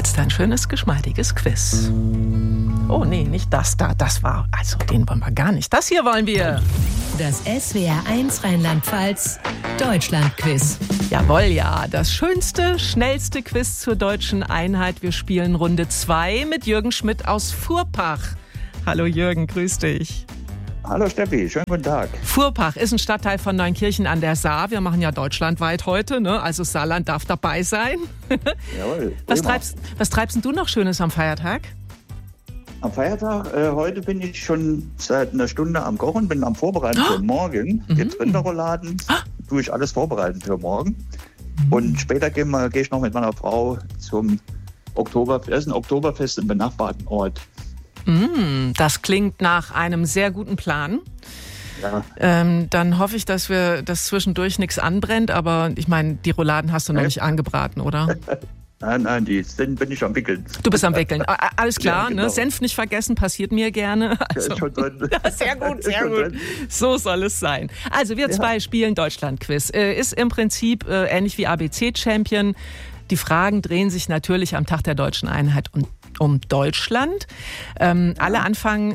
jetzt ein schönes, geschmeidiges Quiz. Oh nee, nicht das da. Den wollen wir gar nicht. Das hier wollen wir. Das SWR1 Rheinland-Pfalz Deutschland-Quiz. Jawohl, ja. Das schönste, schnellste Quiz zur deutschen Einheit. Wir spielen Runde 2 mit Jürgen Schmidt aus Furpach. Hallo Jürgen, grüß dich. Hallo Steffi, schönen guten Tag. Furpach ist ein Stadtteil von Neunkirchen an der Saar. Wir machen ja deutschlandweit heute, ne? Also Saarland darf dabei sein. Jawohl. Was treibst denn du noch Schönes am Feiertag? Am Feiertag, heute bin ich schon seit einer Stunde am Kochen, bin am Vorbereiten für morgen. Jetzt Rinderrouladen, tue ich alles vorbereiten für morgen. Und später gehe ich noch mit meiner Frau zum Oktoberfest im benachbarten Ort. Das klingt nach einem sehr guten Plan. Ja. Dann hoffe ich, dass zwischendurch nichts anbrennt. Aber ich meine, die Rouladen hast du noch nicht angebraten, oder? Nein, bin ich am Wickeln. Du bist am Wickeln. Alles klar, Ja, genau. ne? Senf nicht vergessen, passiert mir gerne. Also, Ist schon drin. ja, sehr gut, sehr Ist schon gut. drin. So soll es sein. Also wir zwei spielen Deutschland-Quiz. Ist im Prinzip ähnlich wie ABC-Champion. Die Fragen drehen sich natürlich am Tag der deutschen Einheit um Deutschland. Alle Antworten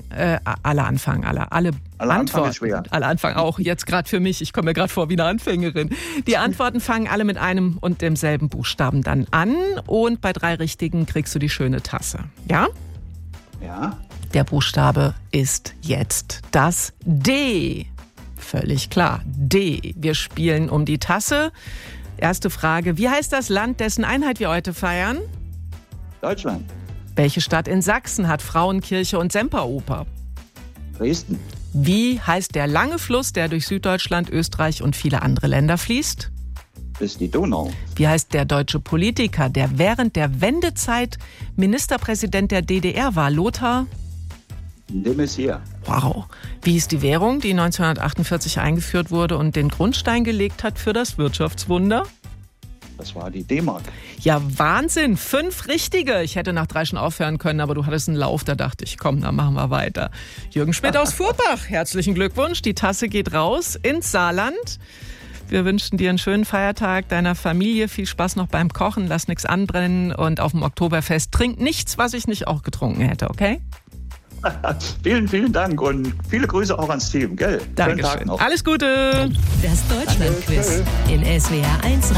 ist schwer. Alle Anfang auch, jetzt gerade für mich, ich komme mir gerade vor wie eine Anfängerin. Die Antworten fangen alle mit einem und demselben Buchstaben dann an und bei 3 richtigen kriegst du die schöne Tasse. Ja? Ja. Der Buchstabe ist jetzt das D. Völlig klar, D. Wir spielen um die Tasse. Erste Frage, wie heißt das Land, dessen Einheit wir heute feiern? Deutschland. Welche Stadt in Sachsen hat Frauenkirche und Semperoper? Dresden. Wie heißt der lange Fluss, der durch Süddeutschland, Österreich und viele andere Länder fließt? Das ist die Donau. Wie heißt der deutsche Politiker, der während der Wendezeit Ministerpräsident der DDR war? Lothar? De Maizière. Wow. Wie hieß die Währung, die 1948 eingeführt wurde und den Grundstein gelegt hat für das Wirtschaftswunder? Das war die D-Mark. Ja, Wahnsinn. 5 richtige. Ich hätte nach 3 schon aufhören können, aber du hattest einen Lauf. Da dachte ich, komm, dann machen wir weiter. Jürgen Schmidt aus Furpach. Herzlichen Glückwunsch. Die Tasse geht raus ins Saarland. Wir wünschen dir einen schönen Feiertag, deiner Familie. Viel Spaß noch beim Kochen. Lass nichts anbrennen. Und auf dem Oktoberfest trink nichts, was ich nicht auch getrunken hätte, okay? Vielen, vielen Dank und viele Grüße auch ans Team, gell? Schönen Tag Dankeschön. noch. Alles Gute. Das Deutschland-Quiz in SWR1